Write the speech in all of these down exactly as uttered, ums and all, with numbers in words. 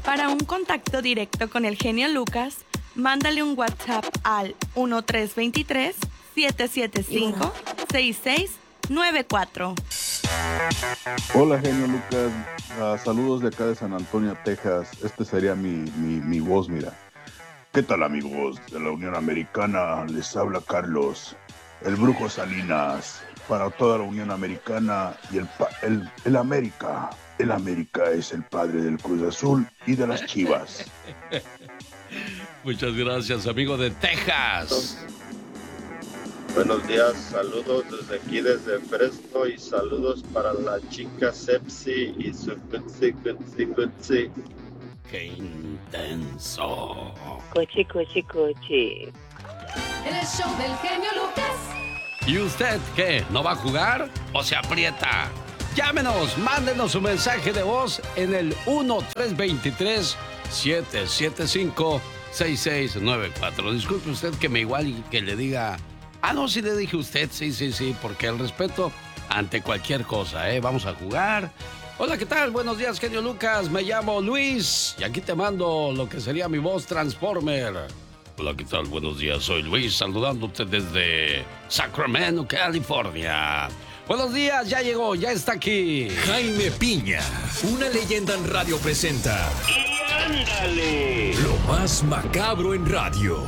Para un contacto directo con el genio Lucas, mándale un WhatsApp al uno tres dos tres, siete siete cinco, seis seis nueve cuatro. Hola, genio Lucas. Uh, saludos de acá de San Antonio, Texas. Este sería mi, mi, mi voz, mira. ¿Qué tal, amigos de la Unión Americana? Les habla Carlos, el Brujo Salinas, para toda la Unión Americana y el, el, el América. El América es el padre del Cruz Azul y de las Chivas. Muchas gracias, amigo de Texas. Buenos días, saludos desde aquí, desde Fresno, y saludos para la chica Sepsi y su Gutsi, Gutsi, Gutsi. ¡Qué intenso! Coche, coche, coche. El show del genio Lucas. ¿Y usted qué? ¿No va a jugar o se aprieta? Llámenos, mándenos un mensaje de voz en el uno tres dos tres, siete siete cinco, seis seis nueve cuatro. Disculpe usted que me igual y que le diga... Ah, no, sí le dije a usted, sí, sí, sí, porque el respeto ante cualquier cosa, ¿eh? Vamos a jugar. Hola, ¿qué tal? Buenos días, genio Lucas. Me llamo Luis y aquí te mando lo que sería mi voz Transformer. Hola, ¿qué tal? Buenos días, soy Luis, saludándote desde Sacramento, California. Buenos días, ya llegó, ya está aquí. Jaime Piña, una leyenda en radio presenta. ¡Y ándale! Lo más macabro en radio.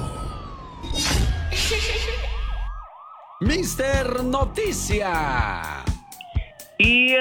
Mister Noticia. Y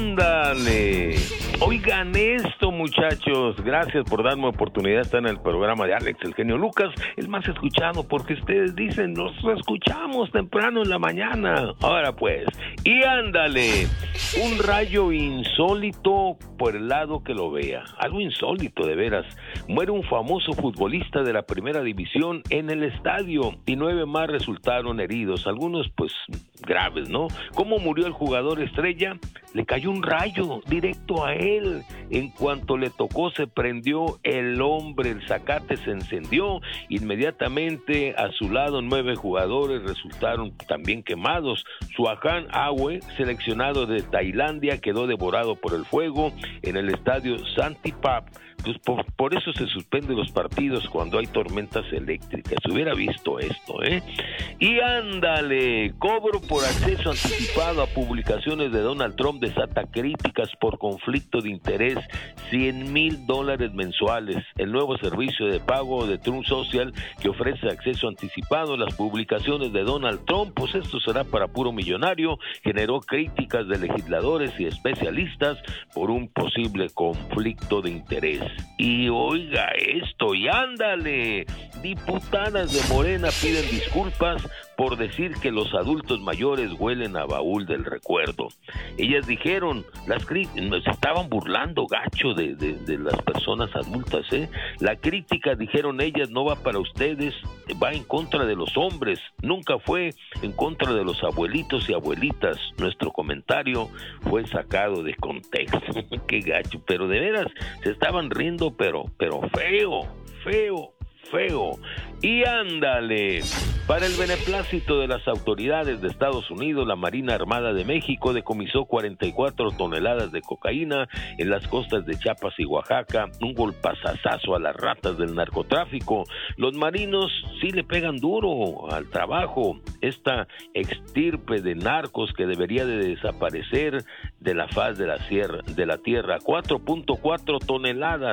ándale. Oigan esto, muchachos. Gracias por darme oportunidad de estar en el programa de Alex, el genio Lucas, el más escuchado, porque ustedes dicen, nos escuchamos temprano en la mañana. Ahora pues, y ándale. Un rayo insólito por el lado que lo vea. Algo insólito, de veras. Muere un famoso futbolista de la primera división en el estadio y nueve más resultaron heridos. Algunos, pues, graves, ¿no? ¿Cómo murió el jugador estrella? Le cayó un rayo directo a él. En cuanto le tocó, se prendió el hombre, el zacate se encendió. Inmediatamente a su lado nueve jugadores resultaron también quemados. Suahan Awe, seleccionado de Tailandia, quedó devorado por el fuego en el estadio Santipap. Pues por, por eso se suspenden los partidos cuando hay tormentas eléctricas. Hubiera visto esto, ¿eh? Y ándale, cobro por acceso anticipado a publicaciones de Donald Trump desata críticas por conflicto de interés, cien mil dólares mensuales. El nuevo servicio de pago de Trump Social que ofrece acceso anticipado a las publicaciones de Donald Trump, pues esto será para puro millonario, generó críticas de legisladores y especialistas por un posible conflicto de interés. Y oiga esto, y ándale, diputadas de Morena piden disculpas por decir que los adultos mayores huelen a baúl del recuerdo. Ellas dijeron, las críticas, se estaban burlando gacho de, de, de las personas adultas, ¿eh? La crítica, dijeron ellas, no va para ustedes, va en contra de los hombres, nunca fue en contra de los abuelitos y abuelitas. Nuestro comentario fue sacado de contexto. Qué gacho, pero de veras, se estaban riendo, pero, pero feo, feo. feo. Y ándale, para el beneplácito de las autoridades de Estados Unidos, la Marina Armada de México decomisó cuarenta y cuatro toneladas de cocaína en las costas de Chiapas y Oaxaca, un golpazazazo a las ratas del narcotráfico. Los marinos sí le pegan duro al trabajo, esta extirpe de narcos que debería de desaparecer de la faz de la, sierra, de la tierra, cuatro punto cuatro toneladas.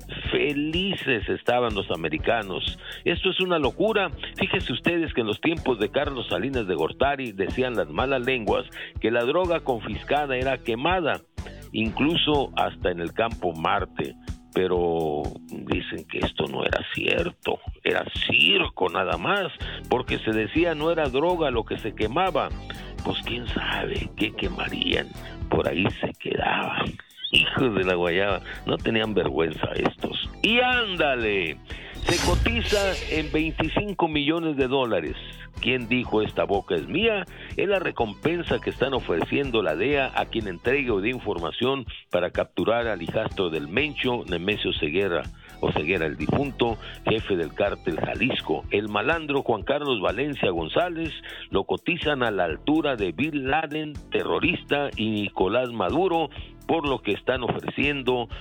Felices estaban los americanos. Esto es una locura. Fíjense ustedes que en los tiempos de Carlos Salinas de Gortari decían las malas lenguas que la droga confiscada era quemada, incluso hasta en el campo Marte. Pero dicen que esto no era cierto, era circo nada más, porque se decía no era droga lo que se quemaba. Pues quién sabe qué quemarían, por ahí se quedaban. Hijos de la guayaba, no tenían vergüenza estos. Y ándale, se cotiza en veinticinco millones de dólares. ¿Quién dijo esta boca es mía? Es la recompensa que están ofreciendo la D E A a quien entregue o dé información para capturar al hijastro del Mencho, Nemesio Ceguera, o Ceguera el difunto, jefe del cártel Jalisco. El malandro Juan Carlos Valencia González lo cotizan a la altura de Bin Laden, terrorista, y Nicolás Maduro, por lo que están ofreciendo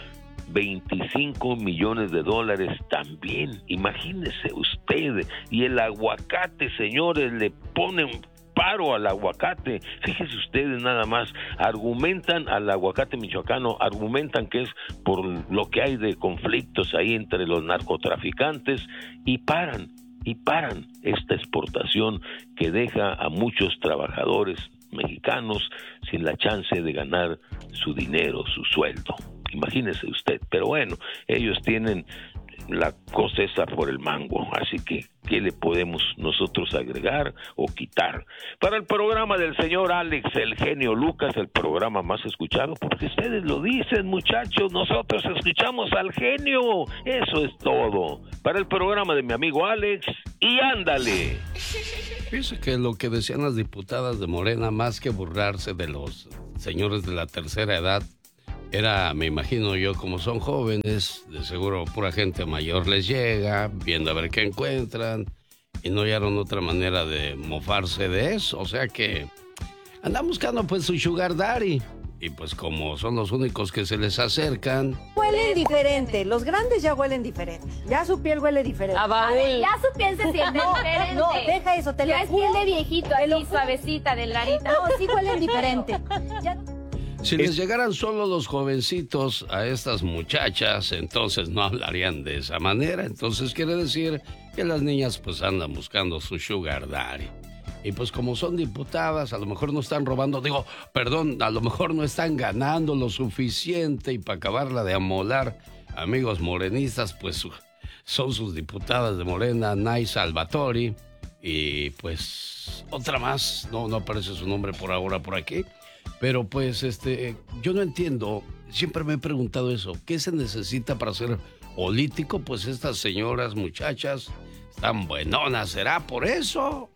veinticinco millones de dólares también. Imagínese usted. Y el aguacate, señores, le ponen paro al aguacate. Fíjese ustedes nada más, argumentan al aguacate michoacano, argumentan que es por lo que hay de conflictos ahí entre los narcotraficantes y paran, y paran esta exportación que deja a muchos trabajadores mexicanos sin la chance de ganar su dinero, su sueldo. Imagínese usted, pero bueno, ellos tienen la cosecha por el mango, así que ¿qué le podemos nosotros agregar o quitar? Para el programa del señor Alex, el genio Lucas, el programa más escuchado, porque ustedes lo dicen, muchachos, nosotros escuchamos al genio, eso es todo. Para el programa de mi amigo Alex, y ándale. Pienso que lo que decían las diputadas de Morena, más que burlarse de los señores de la tercera edad, era, me imagino yo, como son jóvenes, de seguro pura gente mayor les llega, viendo a ver qué encuentran, y no hallaron otra manera de mofarse de eso. O sea que andan buscando pues su sugar daddy, y pues como son los únicos que se les acercan. Huelen diferente, los grandes ya huelen diferente, ya su piel huele diferente. A ver, ya su piel se siente no, diferente. No, deja eso, te lo ya es piel de viejito, así suavecita, delgadita. No, sí huelen diferente. Ya... Si les llegaran solo los jovencitos a estas muchachas, entonces no hablarían de esa manera. Entonces quiere decir que las niñas pues andan buscando su sugar daddy. Y pues como son diputadas, a lo mejor no están robando, digo, perdón, a lo mejor no están ganando lo suficiente, y para acabarla de amolar, amigos morenistas, pues son sus diputadas de Morena, Nay Salvatori, y pues otra más, no, no aparece su nombre por ahora por aquí. Pero pues, este, yo no entiendo, siempre me he preguntado eso, ¿qué se necesita para ser político? Pues estas señoras, muchachas, están buenonas, ¿será por eso?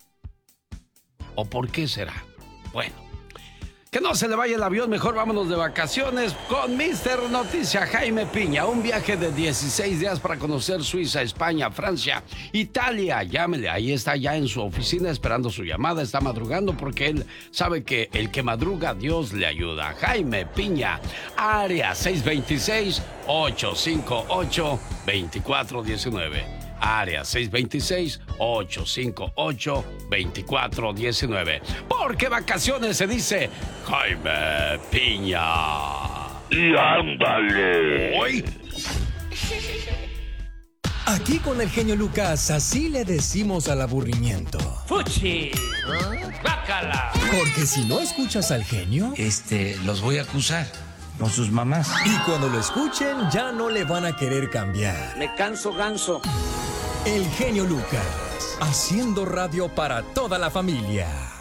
¿O por qué será? Bueno, que no se le vaya el avión, mejor vámonos de vacaciones con mister Noticia Jaime Piña. Un viaje de dieciséis días para conocer Suiza, España, Francia, Italia. Llámele, ahí está ya en su oficina esperando su llamada. Está madrugando porque él sabe que el que madruga, Dios le ayuda. Jaime Piña, área seis dos seis, ocho cinco ocho, dos cuatro uno nueve. Área seis dos seis, ocho cinco ocho, dos cuatro uno nueve. Porque vacaciones se dice Jaime Piña. Y ándale. Hoy. Aquí con el genio Lucas, así le decimos al aburrimiento. ¡Fuchi! ¡Bácala! Porque si no escuchas al genio, Este, los voy a acusar con sus mamás. y cuando lo escuchen, ya no le van a querer cambiar. Me canso ganso. El genio Lucas, haciendo radio para toda la familia.